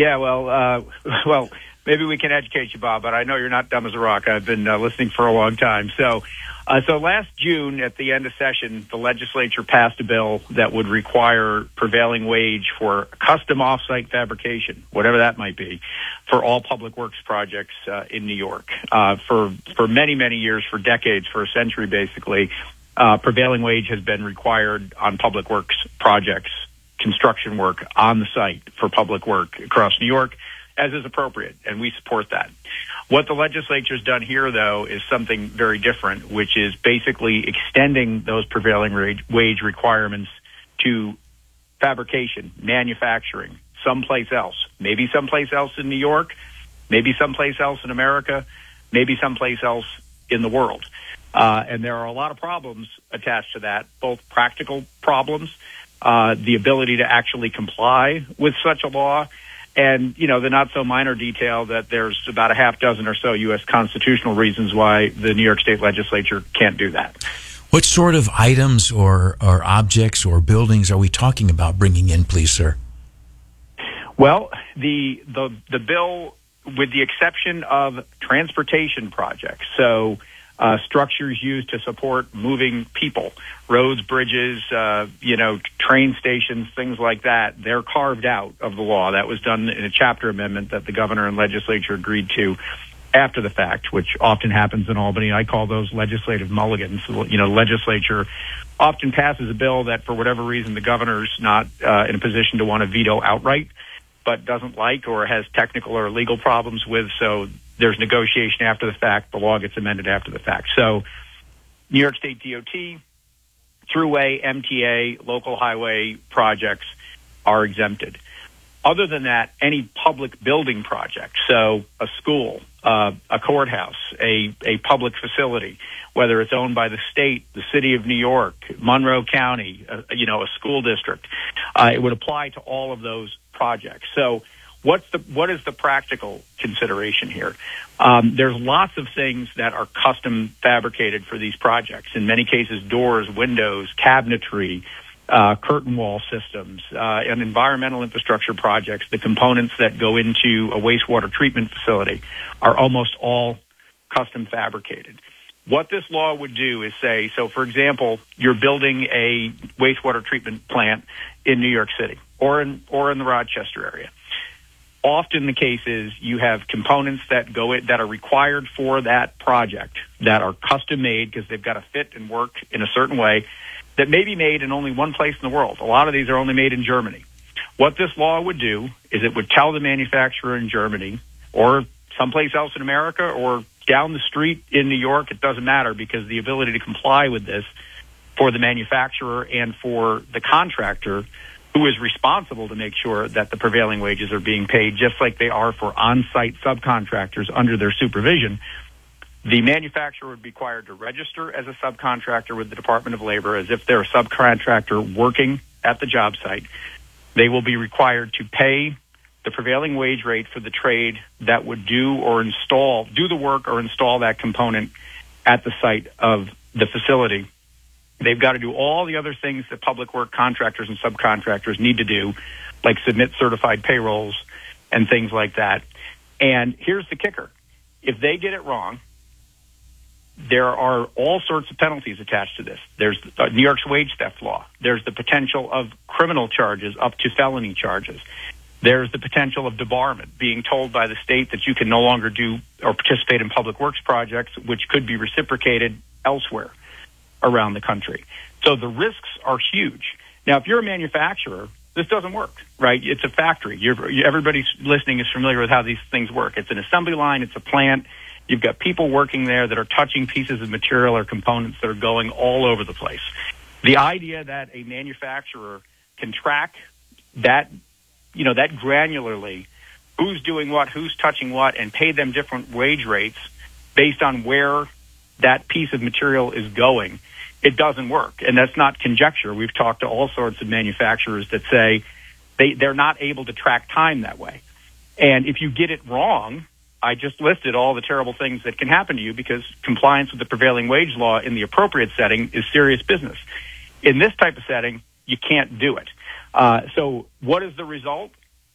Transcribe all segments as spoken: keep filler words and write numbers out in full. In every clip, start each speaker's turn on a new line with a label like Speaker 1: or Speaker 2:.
Speaker 1: Yeah, well, uh, well, maybe we can educate you, Bob, but I know you're not dumb as a rock. I've been uh, listening for a long time. So, uh, so last June at the end of session, the legislature passed a bill that would require prevailing wage for custom off-site fabrication, whatever that might be, for all public works projects uh, in New York. Uh, for for many, many years, for decades, for a century basically, uh, prevailing wage has been required on public works projects, construction work on the site for public work across New York, as is appropriate, and we support that. What the legislature's done here, though, is something very different, which is basically extending those prevailing wage requirements to fabrication, manufacturing, someplace else, maybe someplace else in New York, maybe someplace else in America, maybe someplace else in the world. Uh, and there are a lot of problems attached to that, both practical problems, Uh, the ability to actually comply with such a law, and, you know, the not-so-minor detail that there's about a half dozen or so U S constitutional reasons why the New York State Legislature can't do that.
Speaker 2: What sort of items or, or objects or buildings are we talking about bringing in, please, sir?
Speaker 1: Well, the the the bill, with the exception of transportation projects, so Uh, structures used to support moving people, roads, bridges, uh, you know, train stations, things like that, they're carved out of the law. That was done in a chapter amendment that the governor and legislature agreed to after the fact, which often happens in Albany. I call those legislative mulligans. You know, the legislature often passes a bill that, for whatever reason, the governor's not uh, in a position to want to veto outright, but doesn't like or has technical or legal problems with, so there's negotiation after the fact. The law gets amended after the fact. So New York State D O T, Thruway, M T A, local highway projects are exempted. Other than that, any public building project, so a school, uh, a courthouse, a, a public facility, whether it's owned by the state, the city of New York, Monroe County, uh, you know, a school district, uh, it would apply to all of those projects. So What's the what is the practical consideration here? Um, there's lots of things that are custom fabricated for these projects. In many cases, doors, windows, cabinetry, uh, curtain wall systems, uh, and environmental infrastructure projects. The components that go into a wastewater treatment facility are almost all custom fabricated. What this law would do is say, so for example, you're building a wastewater treatment plant in New York City or in or in the Rochester area. Often the case is you have components that go in, that are required for that project that are custom made because they've got to fit and work in a certain way that may be made in only one place in the world. A lot of these are only made in Germany. What this law would do is it would tell the manufacturer in Germany or someplace else in America or down the street in New York, it doesn't matter, because the ability to comply with this for the manufacturer and for the contractor who is responsible to make sure that the prevailing wages are being paid, just like they are for on-site subcontractors under their supervision. The manufacturer would be required to register as a subcontractor with the Department of Labor as if they're a subcontractor working at the job site. They will be required to pay the prevailing wage rate for the trade that would do or install, do the work or install that component at the site of the facility. They've got to do all the other things that public work contractors and subcontractors need to do, like submit certified payrolls and things like that. And here's the kicker. If they get it wrong, there are all sorts of penalties attached to this. There's uh, New York's wage theft law. There's the potential of criminal charges up to felony charges. There's the potential of debarment, being told by the state that you can no longer do or participate in public works projects, which could be reciprocated elsewhere around the country. So the risks are huge. Now, if you're a manufacturer, this doesn't work, right? It's a factory. You're, everybody listening is familiar with how these things work. It's an assembly line. It's a plant. You've got people working there that are touching pieces of material or components that are going all over the place. The idea that a manufacturer can track that, you know, that granularly, who's doing what, who's touching what, and pay them different wage rates based on where that piece of material is going, it doesn't work. And that's not conjecture. We've talked to all sorts of manufacturers that say they, they're not able to track time that way. And if you get it wrong, I just listed all the terrible things that can happen to you, because compliance with the prevailing wage law in the appropriate setting is serious business. In this type of setting, you can't do it. Uh, so what is the result?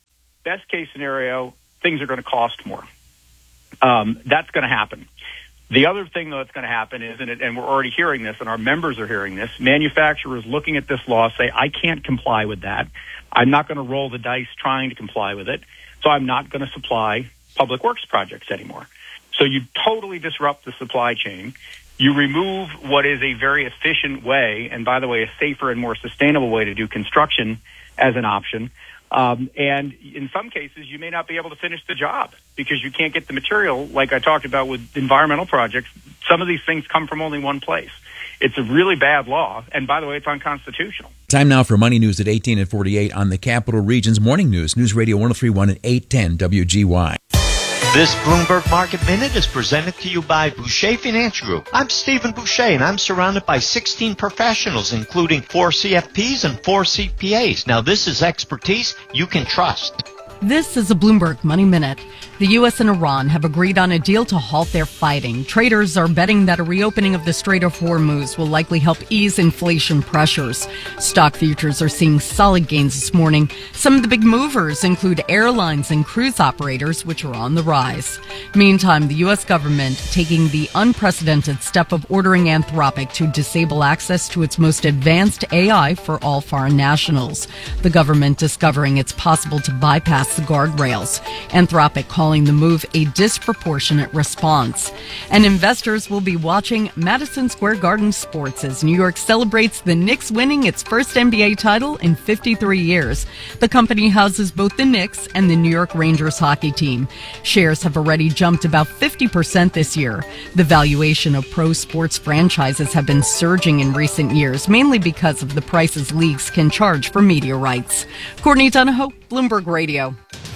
Speaker 1: best case scenario, things are going to cost more. Um, that's going to happen. The other thing, though, that's going to happen is, and, it, and we're already hearing this, and our members are hearing this, manufacturers looking at this law say, I can't comply with that. I'm not going to roll the dice trying to comply with it, so I'm not going to supply public works projects anymore. So you totally disrupt the supply chain. You remove what is a very efficient way, and by the way, a safer and more sustainable way to do construction as an option. Um, and in some cases, you may not be able to finish the job because you can't get the material, like I talked about with environmental projects. Some of these things come from only one place. It's a really bad law, and by the way, it's unconstitutional.
Speaker 2: Time now for Money News at eighteen and forty-eight on the Capital Region's Morning News, News Radio one oh three point one and eight ten W G Y.
Speaker 3: This Bloomberg Market Minute is presented to you by Boucher Finance Group. I'm Stephen Boucher, and I'm surrounded by sixteen professionals, including four C F Ps and four C P As. Now, this is expertise you can trust.
Speaker 4: This is a Bloomberg Money Minute. The U S and Iran have agreed on a deal to halt their fighting. Traders are betting that a reopening of the Strait of Hormuz will likely help ease inflation pressures. Stock futures are seeing solid gains this morning. Some of the big movers include airlines and cruise operators, which are on the rise. Meantime, the U S government taking the unprecedented step of ordering Anthropic to disable access to its most advanced A I for all foreign nationals. The government discovering it's possible to bypass the guardrails. Anthropic calling the move a disproportionate response. And investors will be watching Madison Square Garden sports as New York celebrates the Knicks winning its first N B A title in fifty-three years. The company houses both the Knicks and the New York Rangers hockey team. Shares have already jumped about fifty percent this year. The valuation of pro sports franchises have been surging in recent years, mainly because of the prices leagues can charge for media rights. Courtney Donahoe, Bloomberg Radio.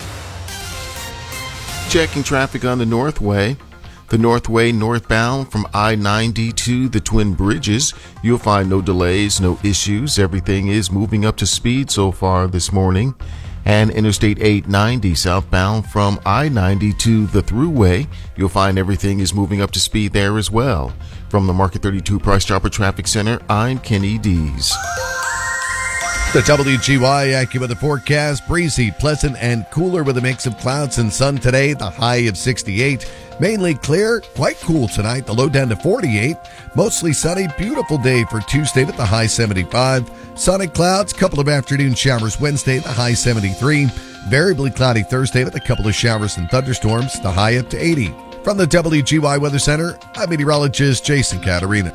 Speaker 5: Checking traffic on the Northway. The Northway northbound from I ninety to the Twin Bridges. You'll find no delays, no issues. Everything is moving up to speed so far this morning. And Interstate eight ninety southbound from I ninety to the Thruway. You'll find everything is moving up to speed there as well. From the Market thirty-two Price Chopper Traffic Center, I'm Kenny Dees.
Speaker 6: The W G Y AccuWeather forecast, breezy, pleasant, and cooler with a mix of clouds and sun today, the high of sixty-eight. Mainly clear, quite cool tonight, the low down to forty-eight. Mostly sunny, beautiful day for Tuesday with the high seventy-five. Sunny clouds, couple of afternoon showers Wednesday, the high seventy-three. Variably cloudy Thursday with a couple of showers and thunderstorms, the high up to eighty. From the W G Y Weather Center, I'm meteorologist Jason Caterina.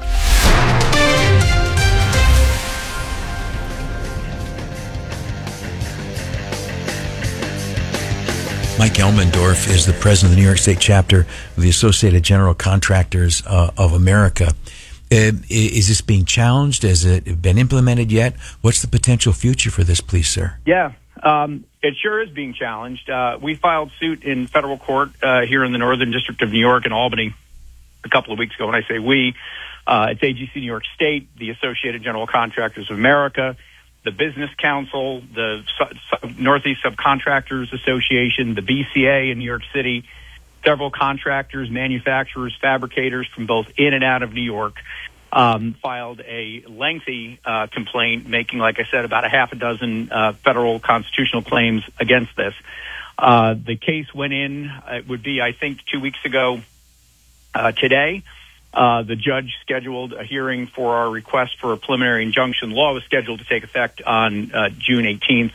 Speaker 2: Mike Elmendorf is the president of the New York State chapter of the Associated General Contractors uh, of America. Uh, is this being challenged? Has it been implemented yet? What's the potential future for this, please, sir?
Speaker 1: Yeah, um, it sure is being challenged. Uh, we filed suit in federal court uh, here in the Northern District of New York in Albany a couple of weeks ago. When I say we, uh, it's A G C New York State, the Associated General Contractors of America, the Business Council, the Northeast Subcontractors Association, the B C A in New York City, several contractors, manufacturers, fabricators from both in and out of New York um, filed a lengthy uh, complaint making, like I said, about a half a dozen uh, federal constitutional claims against this. Uh, the case went in, it would be, I think, two weeks ago uh, today. Uh, the judge scheduled a hearing for our request for a preliminary injunction. Law was scheduled to take effect on uh, June eighteenth.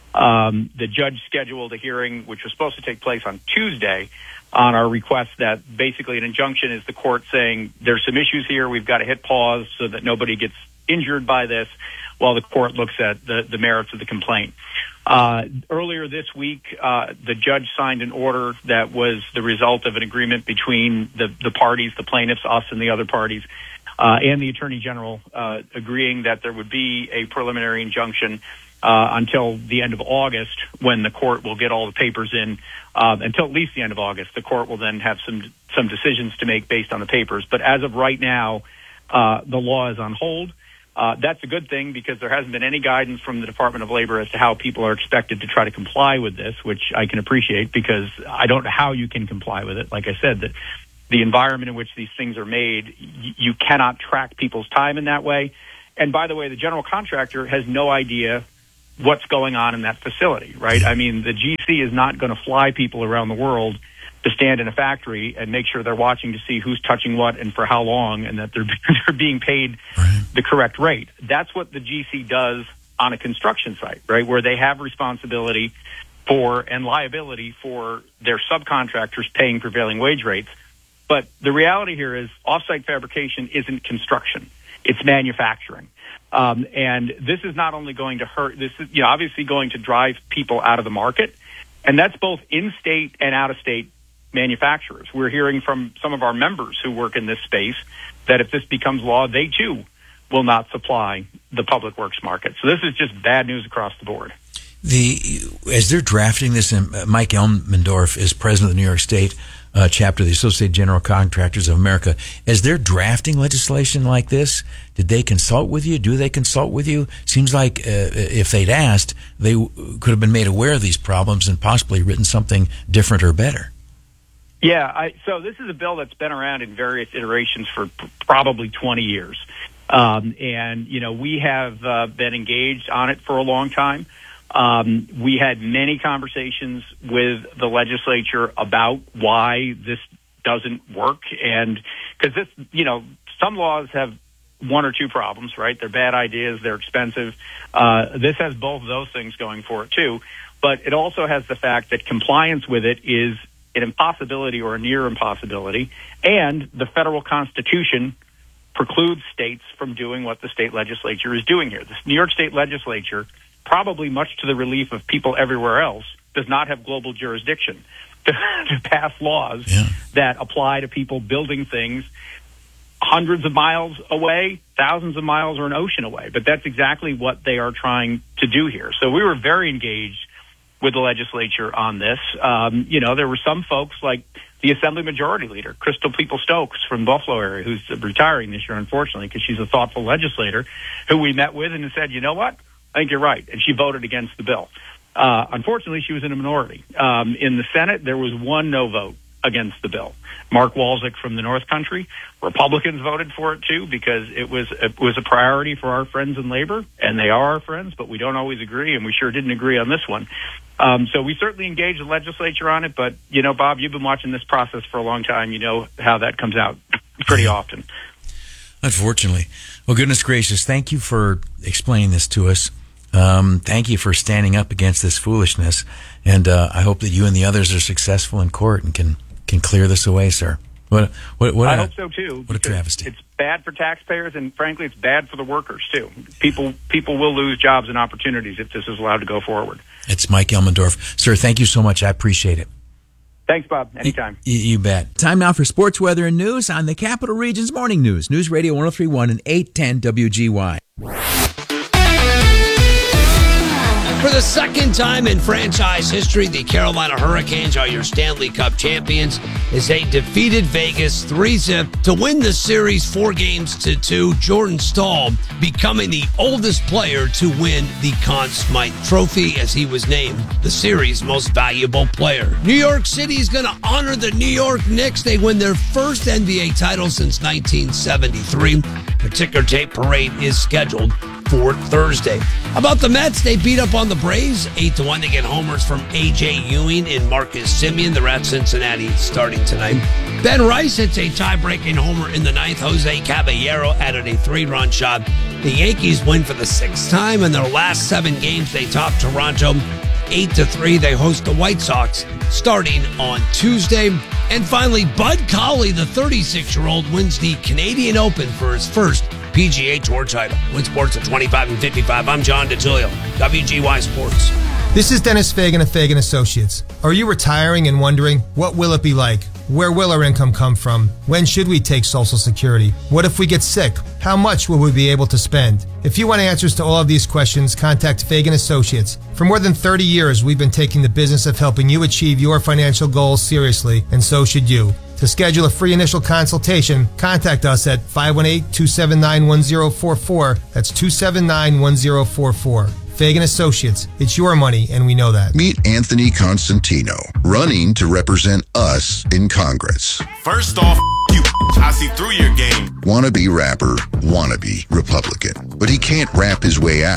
Speaker 1: Um, the judge scheduled a hearing, which was supposed to take place on Tuesday, on our request that basically an injunction is the court saying there's some issues here. We've got to hit pause so that nobody gets injured by this while the court looks at the, the merits of the complaint. Uh, earlier this week, uh, the judge signed an order that was the result of an agreement between the, the parties, the plaintiffs, us and the other parties, uh, and the Attorney General, uh, agreeing that there would be a preliminary injunction uh, until the end of August, when the court will get all the papers in, uh, until at least the end of August. The court will then have some some decisions to make based on the papers. But as of right now, uh, the law is on hold. Uh, that's a good thing because there hasn't been any guidance from the Department of Labor as to how people are expected to try to comply with this, which I can appreciate because I don't know how you can comply with it. Like I said, that the environment in which these things are made, y- you cannot track people's time in that way. And by the way, the general contractor has no idea what's going on in that facility, right? I mean, the G C is not going to fly people around the world to stand in a factory and make sure they're watching to see who's touching what and for how long, and that they're they're being paid right. the correct rate. That's what the G C does on a construction site, right, where they have responsibility for and liability for their subcontractors paying prevailing wage rates. But the reality here is off-site fabrication isn't construction. It's manufacturing. Um, and this is not only going to hurt, this is you know, obviously going to drive people out of the market, and that's both in-state and out-of-state manufacturers. We're hearing from some of our members who work in this space that if this becomes law, they too will not supply the public works market. So this is just bad news across the board.
Speaker 2: The as they're drafting this, and Mike Elmendorf is president of the New York State uh, chapter of the Associated General Contractors of America. As they're drafting legislation like this, did they consult with you? Do they consult with you? Seems like uh, if they'd asked, they w- could have been made aware of these problems and possibly written something different or better.
Speaker 1: Yeah, I, so this is a bill that's been around in various iterations for p- probably twenty years. Um, and, you know, we have uh, been engaged on it for a long time. Um, we had many conversations with the legislature about why this doesn't work. And because this, you know, some laws have one or two problems, right? They're bad ideas. They're expensive. Uh, this has both of those things going for it, too. But it also has the fact that compliance with it is an impossibility or a near impossibility, and the federal Constitution precludes states from doing what the state legislature is doing here. The New York State legislature, probably much to the relief of people everywhere else, does not have global jurisdiction to, to pass laws yeah. that apply to people building things hundreds of miles away, thousands of miles, or an ocean away. But that's exactly what they are trying to do here. So we were very engaged with the legislature on this. Um, you know, there were some folks like the Assembly Majority Leader, Crystal People-Stokes from the Buffalo area, who's retiring this year, unfortunately, because she's a thoughtful legislator, who we met with and said, you know what, I think you're right. And she voted against the bill. Uh, unfortunately, she was in a minority. Um, in the Senate, there was one no vote against the bill. Mark Walczyk from the North Country. Republicans voted for it, too, because it was, it was a priority for our friends in labor, and they are our friends, but we don't always agree, and we sure didn't agree on this one. Um, so we certainly engaged the legislature on it, but, you know, Bob, you've been watching this process for a long time. You know how that comes out pretty often.
Speaker 2: Unfortunately. Well, goodness gracious, thank you for explaining this to us. Um, thank you for standing up against this foolishness, and uh, I hope that you and the others are successful in court and can, can clear this away, sir. What, what, what
Speaker 1: I
Speaker 2: a,
Speaker 1: hope so, too.
Speaker 2: What a travesty.
Speaker 1: It's bad for taxpayers, and frankly, it's bad for the workers, too. People people will lose jobs and opportunities if this is allowed to go forward. It's
Speaker 2: Mike Elmendorf. Sir, thank you so much. I appreciate it.
Speaker 1: Thanks, Bob. Anytime.
Speaker 2: You, you bet.
Speaker 7: Time now for sports, weather, and news on the Capital Region's Morning News. News Radio one oh three point one and eight ten W G Y.
Speaker 8: For the second time in franchise history, the Carolina Hurricanes are your Stanley Cup champions as they defeated Vegas three zip to win the series four games to two. Jordan Staal becoming the oldest player to win the Conn Smythe Trophy as he was named the series' most valuable player. New York City is going to honor the New York Knicks. They win their first N B A title since nineteen seventy-three. The ticker tape parade is scheduled for Thursday. About the Mets, they beat up on the Braves eight to one to get homers from A J Ewing and Marcus Semien. The Reds Cincinnati starting tonight. Ben Rice hits a tie-breaking homer in the ninth. Jose Caballero added a three-run shot. The Yankees win for the sixth time in their last seven games. They top Toronto eight to three. They host the White Sox starting on Tuesday. And finally, Bud Colley, the thirty-six-year-old, wins the Canadian Open for his first P G A Tour title. Win Sports at twenty-five and fifty-five. I'm John DeGilio, W G Y Sports.
Speaker 9: This is Dennis Fagan of Fagan Associates. Are you retiring and wondering, what will it be like? Where will our income come from? When should we take Social Security? What if we get sick? How much will we be able to spend? If you want answers to all of these questions, contact Fagan Associates. For more than thirty years, we've been taking the business of helping you achieve your financial goals seriously, and so should you. To schedule a free initial consultation, contact us at five one eight, two seven nine, one zero four four. That's two seven nine, one zero four four. Fagan Associates. It's your money, and we know that.
Speaker 10: Meet Anthony Constantino, running to represent us in Congress.
Speaker 11: First off, you, I see through your game.
Speaker 10: Wannabe rapper, wannabe Republican. But he can't rap his way out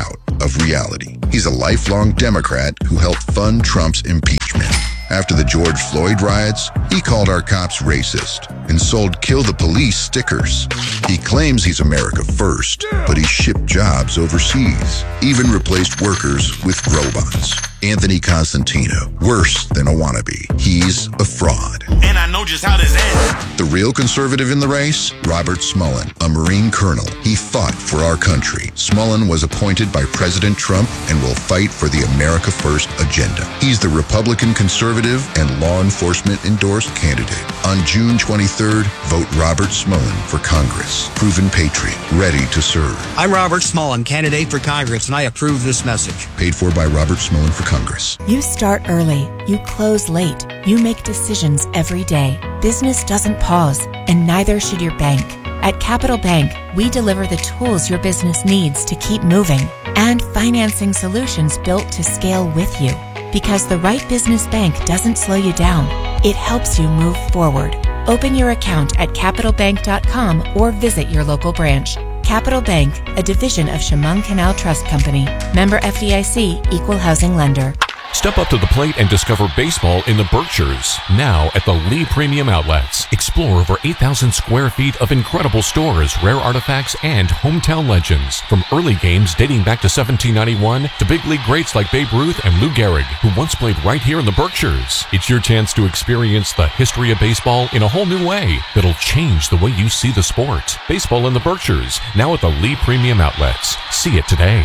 Speaker 10: of reality. He's a lifelong Democrat who helped fund Trump's impeachment. After the George Floyd riots, he called our cops racist and sold Kill the Police stickers. He claims he's America first, but he shipped jobs overseas, even replaced workers with robots. Anthony Constantino, worse than a wannabe. He's a fraud.
Speaker 11: And I know just how this ends.
Speaker 10: The real conservative in the race? Robert Smullen, a Marine colonel. He fought for our country. Smullen was appointed by President Trump and will fight for the America First agenda. He's the Republican conservative and law enforcement endorsed candidate. On June twenty-third, vote Robert Smullen for Congress. Proven patriot, ready to serve.
Speaker 12: I'm Robert Smullen, candidate for Congress, and I approve this message.
Speaker 10: Paid for by Robert Smullen for Congress.
Speaker 13: You start early. You close late. You make decisions every day. Business doesn't pause, and neither should your bank. At Capital Bank, we deliver the tools your business needs to keep moving and financing solutions built to scale with you. Because the right business bank doesn't slow you down. It helps you move forward. Open your account at capital bank dot com or visit your local branch. Capital Bank, a division of Chemung Canal Trust Company. Member F D I C, Equal Housing Lender.
Speaker 14: Step up to the plate and discover baseball in the Berkshires. Now at the Lee Premium Outlets. Explore over eight thousand square feet of incredible stores, rare artifacts, and hometown legends. From early games dating back to seventeen ninety-one to big league greats like Babe Ruth and Lou Gehrig, who once played right here in the Berkshires. It's your chance to experience the history of baseball in a whole new way that'll change the way you see the sport. Baseball in the Berkshires, now at the Lee Premium Outlets. See it today.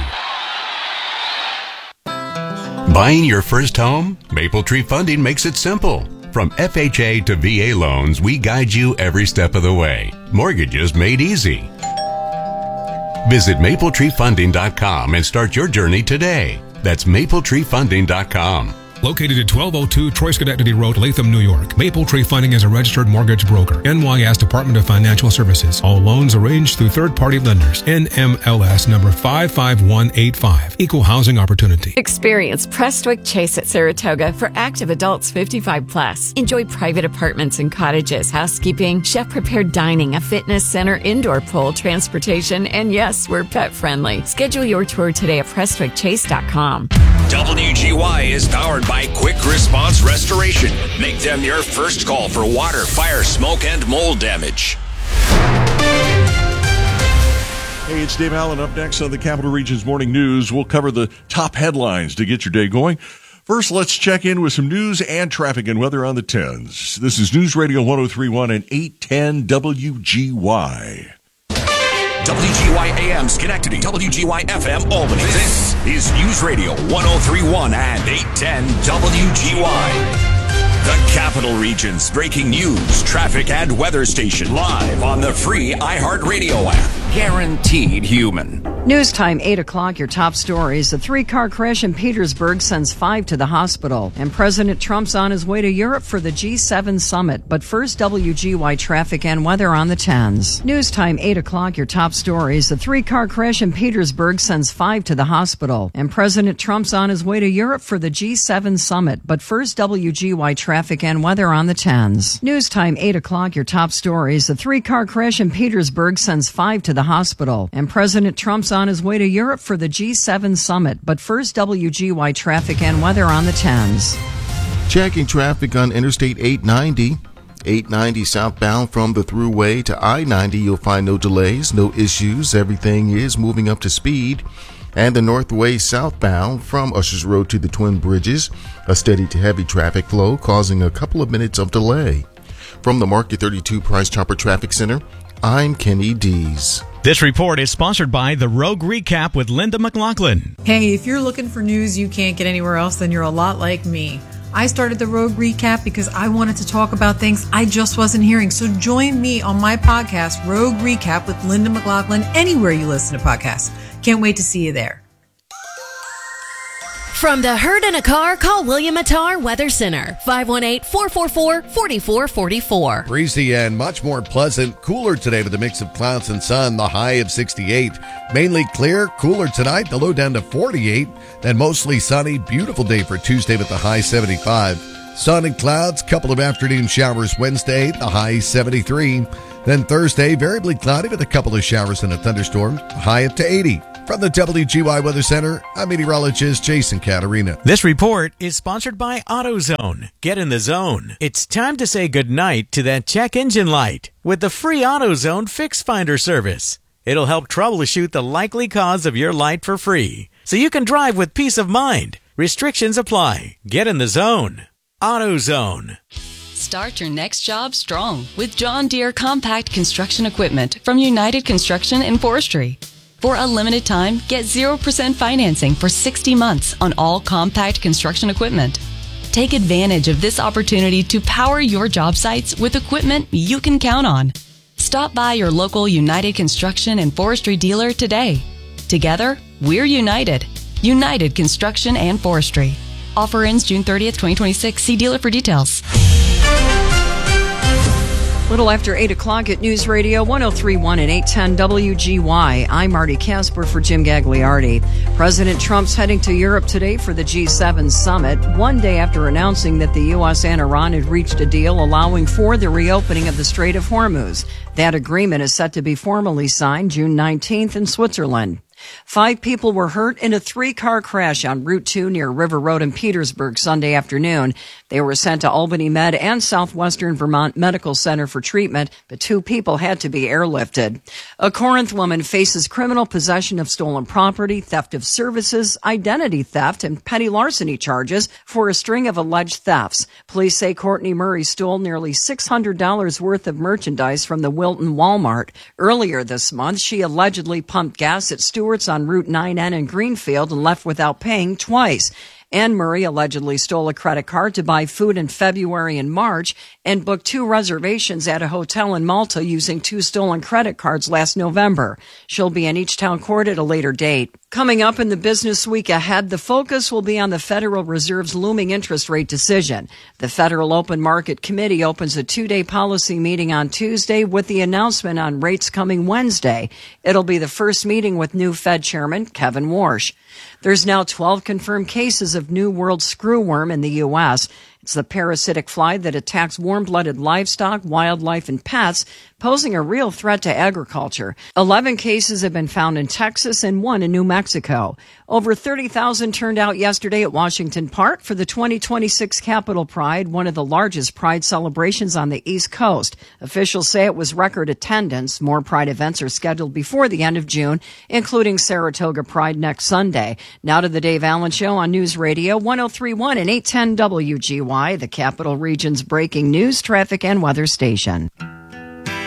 Speaker 15: Buying your first home? Maple Tree Funding makes it simple. From F H A to V A loans, we guide you every step of the way. Mortgages made easy. Visit maple tree funding dot com and start your journey today. That's maple tree funding dot com.
Speaker 16: Located at twelve oh two Troy Schenectady Road, Latham, New York. Maple Tree Funding is a registered mortgage broker. N Y S Department of Financial Services. All loans arranged through third-party lenders. N M L S number five five one eight five. Equal housing opportunity.
Speaker 17: Experience Prestwick Chase at Saratoga for active adults fifty-five plus. Enjoy private apartments and cottages, housekeeping, chef-prepared dining, a fitness center, indoor pool, transportation, and yes, we're pet-friendly. Schedule your tour today at prestwick chase dot com.
Speaker 18: W G Y is powered by Quick Response Restoration. Make them your first call for water, fire, smoke, and mold damage.
Speaker 19: Hey, it's Dave Allen. Up next on the Capital Region's Morning News, we'll cover the top headlines to get your day going. First, let's check in with some news and traffic and weather on the tens. This is News Radio one oh three point one and eight ten W G Y.
Speaker 18: W G Y A M Schenectady, W G Y F M Albany. This is News Radio one oh three point one and eight ten W G Y. The Capital Region's breaking news, traffic, and weather station live on the free iHeartRadio app. Guaranteed human.
Speaker 4: News time, eight o'clock, your top stories. A three-car crash in Petersburg sends five to the hospital. And President Trump's on his way to Europe for the G seven summit. But first, W G Y traffic and weather on the tens. News time, eight o'clock, your top stories. A three-car crash in Petersburg sends five to the hospital. And President Trump's on his way to Europe for the G seven summit. But first, W G Y traffic and weather on the tens. News time, eight o'clock, your top stories. A three-car crash in Petersburg sends five to the hospital. And President Trump's on his way to Europe for the G seven summit. But first, W G Y traffic and weather on the tens.
Speaker 5: Checking traffic on Interstate eight ninety. eight ninety southbound from the Thruway to I ninety, you'll find no delays, no issues. Everything is moving up to speed. And the Northway southbound from Ushers Road to the Twin Bridges, a steady to heavy traffic flow causing a couple of minutes of delay. From the Market thirty-two Price Chopper Traffic Center, I'm Kenny Dees.
Speaker 20: This report is sponsored by The Rogue Recap with Linda McLaughlin.
Speaker 21: Hey, if you're looking for news you can't get anywhere else, then you're a lot like me. I started The Rogue Recap because I wanted to talk about things I just wasn't hearing. So join me on my podcast, Rogue Recap with Linda McLaughlin, anywhere you listen to podcasts. Can't wait to see you there.
Speaker 22: From the herd in a car, call William Attar Weather Center, five one eight, four four four, four four four four.
Speaker 6: Breezy and much more pleasant, cooler today with a mix of clouds and sun, the high of sixty-eight. Mainly clear, cooler tonight, the low down to forty-eight. Then mostly sunny, beautiful day for Tuesday with the high seventy-five. Sun and clouds, couple of afternoon showers Wednesday, the high seventy-three. Then Thursday, variably cloudy with a couple of showers and a thunderstorm, high up to eighty. From the W G Y Weather Center, I'm meteorologist Jason Caterina.
Speaker 20: This report is sponsored by AutoZone. Get in the zone. It's time to say goodnight to that check engine light with the free AutoZone Fix Finder service. It'll help troubleshoot the likely cause of your light for free, so you can drive with peace of mind. Restrictions apply. Get in the zone. AutoZone.
Speaker 1: Start your next job strong with John Deere compact construction equipment from United Construction and Forestry. For a limited time, get zero percent financing for sixty months on all compact construction equipment. Take advantage of this opportunity to power your job sites with equipment you can count on. Stop by your local United Construction and Forestry dealer today. Together, we're united. United Construction and Forestry. Offer ends June thirtieth, twenty twenty-six. See dealer for details.
Speaker 3: Little after eight o'clock at News Radio one oh three point one and eight ten W G Y. I'm Marty Casper for Jim Gagliardi. President Trump's heading to Europe today for the G seven summit, one day after announcing that the U S and Iran had reached a deal allowing for the reopening of the Strait of Hormuz. That agreement is set to be formally signed June nineteenth in Switzerland. Five people were hurt in a three-car crash on Route two near River Road in Petersburg Sunday afternoon. They were sent to Albany Med and Southwestern Vermont Medical Center for treatment, but two people had to be airlifted. A Corinth woman faces criminal possession of stolen property, theft of services, identity theft, and petty larceny charges for a string of alleged thefts. Police say Courtney Murray stole nearly six hundred dollars worth of merchandise from the Wilton Walmart. Earlier this month, she allegedly pumped gas at Stewart on Route nine N in Greenfield and left without paying twice. Ann Murray allegedly stole a credit card to buy food in February and March and booked two reservations at a hotel in Malta using two stolen credit cards last November. She'll be in each town court at a later date. Coming up in the business week ahead, the focus will be on the Federal Reserve's looming interest rate decision. The Federal Open Market Committee opens a two-day policy meeting on Tuesday with the announcement on rates coming Wednesday. It'll be the first meeting with new Fed Chairman Kevin Warsh. There's now twelve confirmed cases of New World screwworm in the U S. It's the parasitic fly that attacks warm-blooded livestock, wildlife, and pets, posing a real threat to agriculture. Eleven cases have been found in Texas and one in New Mexico. Over thirty thousand turned out yesterday at Washington Park for the twenty twenty-six Capitol Pride, one of the largest Pride celebrations on the East Coast. Officials say it was record attendance. More Pride events are scheduled before the end of June, including Saratoga Pride next Sunday. Now to the Dave Allen Show on News Radio one oh three point one and eight ten W G Y, the Capital Region's breaking news, traffic, and weather station.